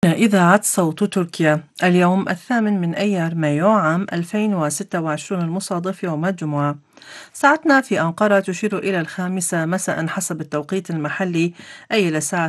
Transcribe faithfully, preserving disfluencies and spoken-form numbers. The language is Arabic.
إذاعة صوت تركيا. اليوم الثامن من أيار مايو عام ألفين وستة وعشرين المصادف يوم الجمعة. ساعتنا في أنقرة تشير إلى الخامسة مساء حسب التوقيت المحلي، أي إلى الساعة